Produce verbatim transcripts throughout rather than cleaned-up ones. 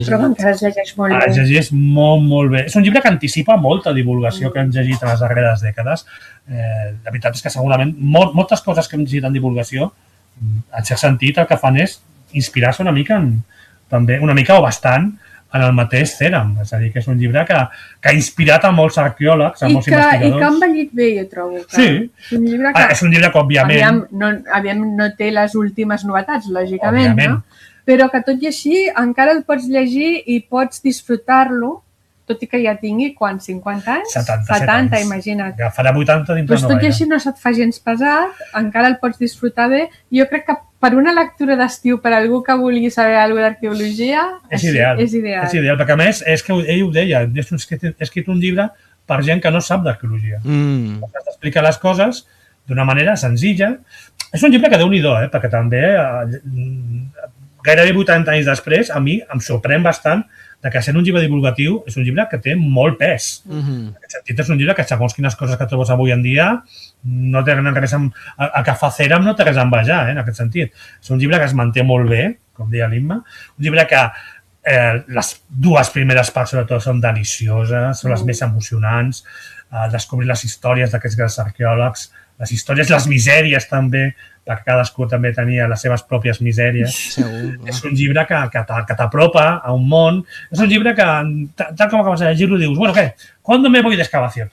Però encara es llegeix molt bé. Es llegeix molt, molt bé. És un llibre que anticipa molta divulgació mm. que hem llegit en les darreres dècades. Eh, la veritat és que segurament molt, moltes coses que hem llegit en divulgació, en cert sentit, el que fan és inspirar-se una mica, en, també, una mica o bastant, en el mateix Theram. És a dir, que és un llibre que, que ha inspirat a molts arqueòlegs, a molts I que, investigadors. I que ha envellit bé, jo trobo. Que sí. És un llibre que, ah, és un llibre que òbviament... Aviam no, aviam, no té les últimes novetats, lògicament, òbviament. No? Però que tot i així encara el pots llegir i pots disfrutar-lo, tot i que ja tingui, quan, cinquanta anys? setanta, setanta, anys. Imagina't. Ja farà vuitanta dintre pues no tot gaire. I així no se't fa gens pesat, encara el pots disfrutar bé. Jo crec que per una lectura d'estiu, per algú que vulgui saber alguna cosa d'arqueologia, és, ideal. és ideal. És ideal, perquè a més, és que ell ho deia, he escrit un llibre per gent que no sap d'arqueologia. Mm. T'explica les coses d'una manera senzilla. És un llibre que déu-n'hi-do, eh? Perquè també, eh, gairebé vuitanta anys després, a mi em sorprèn bastant de que sent un llibre divulgatiu és un llibre que té molt pes. Mm-hmm. En aquest sentit, és un llibre que segons quines coses que trobes avui en dia no té res amb... El que fa Theram no té res a envejar, eh, en aquest sentit. És un llibre que es manté molt bé, com deia l'Imma. Un llibre que eh, les dues primeres parts, sobretot, són delicioses, són les mm. més emocionants. Eh, descobrir les històries d'aquests grans arqueòlegs, les històries, les misèries també, perquè cadascú també tenia les seves pròpies misèries. Segur, és un llibre que, que t'apropa a un món. És un llibre que, tal com acabes de llegir-lo, dius, bueno, què? ¿Cuándo me voy de excavación?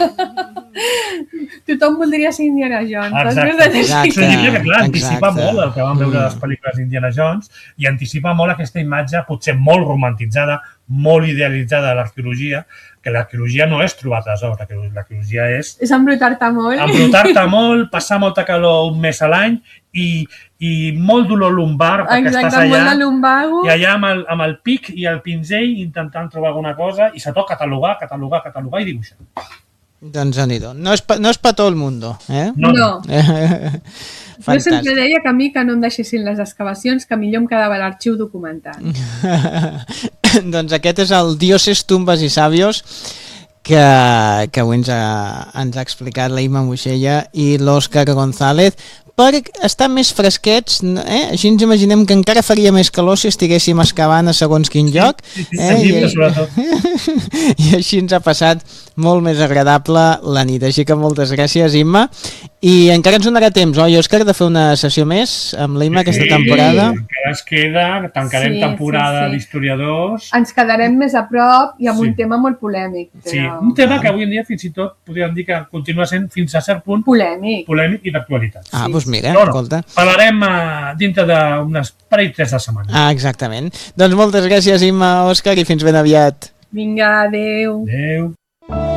Tothom voldria ser Indiana Jones. Exacte. Exacte. És un llibre que, clar, anticipa Exacte. molt el que vam veure a les pel·lícules d'Indiana Jones i anticipa molt aquesta imatge, potser molt romantitzada, molt idealitzada de l'arqueologia, que l'arqueologia no és trobar tresors, l'arqueologia és... És embrutar-te molt. Embrutar-te molt, passar molta calor un mes a l'any i, i molt dolor lumbar, perquè Exacte, estàs allà, molt de lumbago. I allà amb el, amb el pic i el pinzell intentant trobar alguna cosa i se toca catalogar, catalogar, catalogar i dibuixar. Doncs aniró. No és, pa, no és pa tot el mundo, eh? No. no. Jo sempre deia que a mi que no em deixessin les excavacions, que millor em quedava l'arxiu documentat. Doncs aquest és el Dioses, Tumbes i Sabios que, que avui ens ha, ens ha explicat la Imma Moixella i l'Òscar González, per estar més fresquets, eh? Així ens imaginem que encara faria més calor si estiguéssim excavant a segons quin lloc, eh? I, i així ens ha passat molt més agradable la nit, així que moltes gràcies, Imma, i encara ens donarà temps, oi, Òscar, de fer una sessió més amb la Imma aquesta temporada? Sí, encara es queda, tancarem sí, temporada sí, sí. d'historiadors. Ens quedarem més a prop i amb sí. un tema molt polèmic. Però... Sí, un tema que avui en dia fins i tot podríem dir que continua sent fins a cert punt polèmic, polèmic i d'actualitat. Ah, doncs sí. mira, no, escolta. Parlarem uh, dintre d'unes parell tres de setmana. Ah, exactament. Doncs moltes gràcies, Imma, Òscar, i fins ben aviat. Vinga, adeu. Adeu.